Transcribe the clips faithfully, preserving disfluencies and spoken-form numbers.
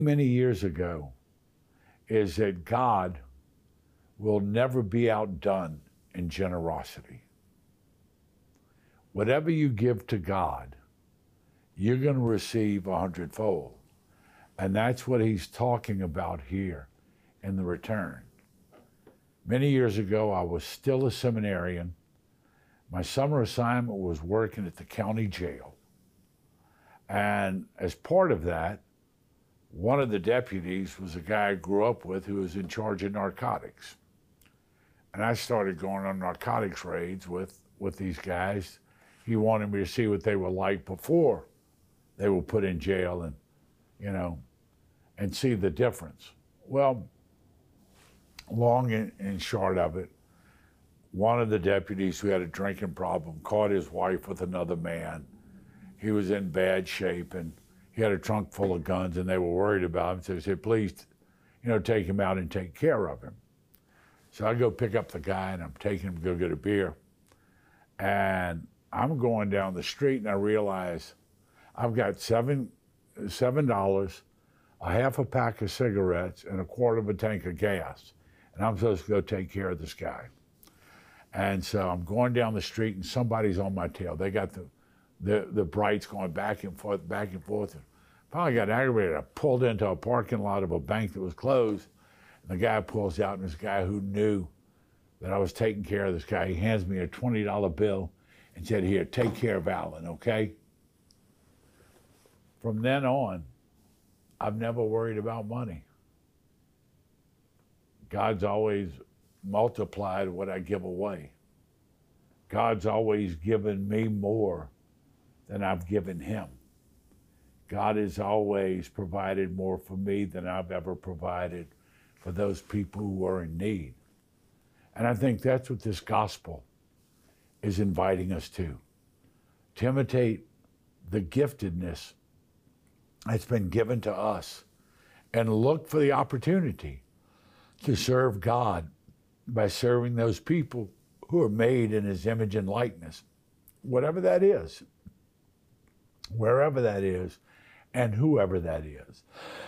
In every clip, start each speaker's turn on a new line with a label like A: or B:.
A: many years ago is that God will never be outdone in generosity. Whatever you give to God, you're going to receive a hundredfold. And that's what he's talking about here in the return. Many years ago, I was still a seminarian. My summer assignment was working at the county jail. And as part of that, one of the deputies was a guy I grew up with who was in charge of narcotics. And I started going on narcotics raids with, with these guys. He wanted me to see what they were like before they were put in jail and, you know, and see the difference. Well, long and short of it, one of the deputies who had a drinking problem caught his wife with another man. He was in bad shape and he had a trunk full of guns and they were worried about him. So they said, please, you know, take him out and take care of him. So I go pick up the guy and I'm taking him to go get a beer. And I'm going down the street and I realize I've got seven, seven dollars, a half a pack of cigarettes and a quarter of a tank of gas. And I'm supposed to go take care of this guy. And so I'm going down the street and somebody's on my tail. They got the, the, the brights going back and forth, back and forth. And finally got aggravated. I pulled into a parking lot of a bank that was closed. And the guy pulls out, and this guy who knew that I was taking care of this guy, he hands me a twenty dollar bill and said, here, take care of Alan, okay? From then on, I've never worried about money. God's always multiplied what I give away. God's always given me more than I've given him. God has always provided more for me than I've ever provided for those people who are in need. And I think that's what this gospel is inviting us to, to imitate the giftedness that's been given to us and look for the opportunity to serve God by serving those people who are made in his image and likeness, whatever that is, wherever that is, and whoever that is.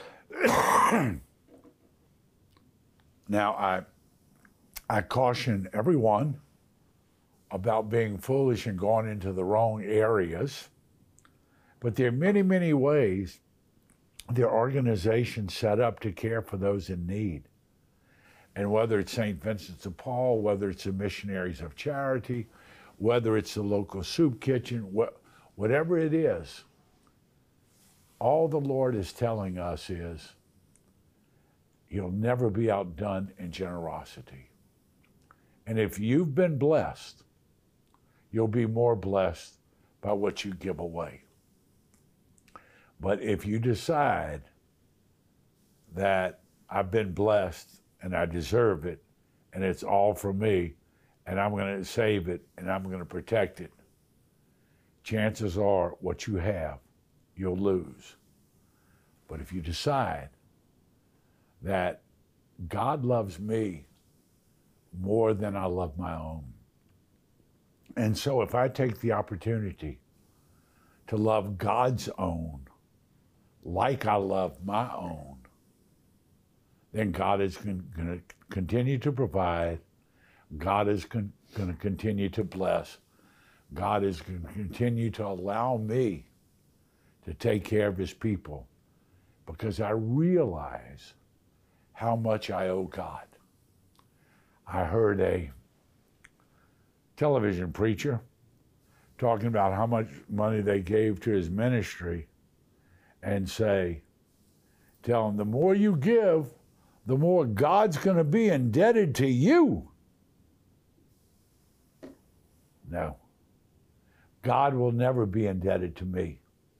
A: Now, I, I caution everyone about being foolish and going into the wrong areas, but there are many, many ways there are organizations set up to care for those in need. And whether it's Saint Vincent de Paul, whether it's the Missionaries of Charity, whether it's the local soup kitchen, wh whatever it is, all the Lord is telling us is, you'll never be outdone in generosity. And if you've been blessed, you'll be more blessed by what you give away. But if you decide that I've been blessed and I deserve it, and it's all for me, and I'm going to save it, and I'm going to protect it, chances are what you have, you'll lose. But if you decide that God loves me more than I love my own, and so if I take the opportunity to love God's own like I love my own, then God is going to continue to provide. God is going to continue to bless. God is going to continue to allow me to take care of his people because I realize how much I owe God. I heard a television preacher talking about how much money they gave to his ministry and say, tell him, the more you give, the more God's going to be indebted to you. No. God will never be indebted to me.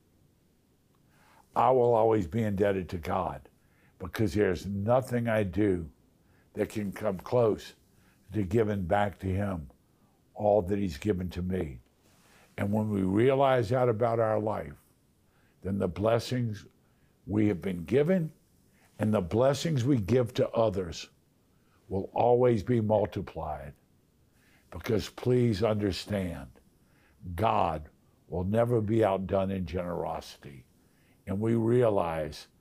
A: I will always be indebted to God because there's nothing I do that can come close to giving back to him all that he's given to me. And when we realize that about our life, then the blessings we have been given and the blessings we give to others will always be multiplied. Because please understand, God will never be outdone in generosity. And we realize